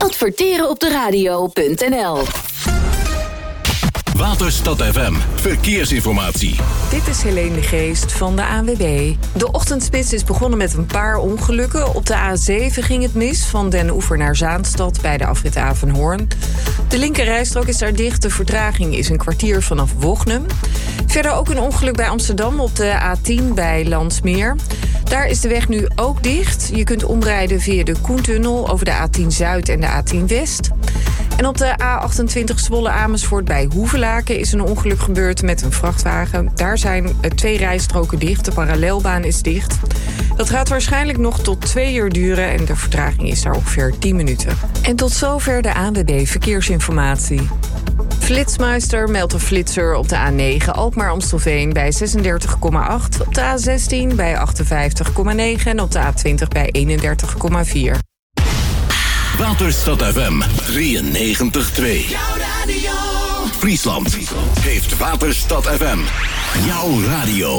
Adverteren op de radio.nl. Waterstad FM, verkeersinformatie. Dit is Helene de Geest van de ANWB. De ochtendspits is begonnen met een paar ongelukken. Op de A7 ging het mis, van Den Oever naar Zaanstad bij de afrit Avenhoorn. De linkerrijstrook is daar dicht, de vertraging is een kwartier vanaf Wognum. Verder ook een ongeluk bij Amsterdam op de A10 bij Landsmeer. Daar is de weg nu ook dicht. Je kunt omrijden via de Koentunnel over de A10 Zuid en de A10 West. En op de A28 Zwolle-Amersfoort bij Hoevelaken is een ongeluk gebeurd met een vrachtwagen. Daar zijn 2 rijstroken dicht, de parallelbaan is dicht. Dat gaat waarschijnlijk nog tot 2 uur duren en de vertraging is daar ongeveer 10 minuten. En tot zover de ANWB Verkeersinformatie. Flitsmeister meldt een flitser op de A9 Alkmaar-Amstelveen bij 36,8. Op de A16 bij 58,9 en op de A20 bij 31,4. Waterstad FM 93.2. Jouw radio. Friesland heeft Waterstad FM. Jouw radio.